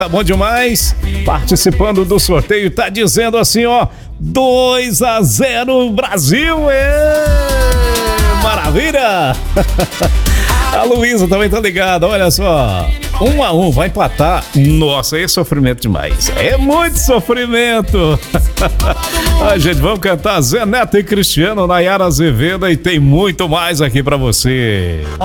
Tá bom demais. Participando do sorteio, tá dizendo assim, ó, 2-0 Brasil. Maravilha! A Luísa também tá ligada, olha só. 1-1, vai empatar. Nossa, é sofrimento demais. É muito sofrimento. Ai, gente, vamos cantar Zé Neto e Cristiano, Nayara Azevedo, e tem muito mais aqui pra você.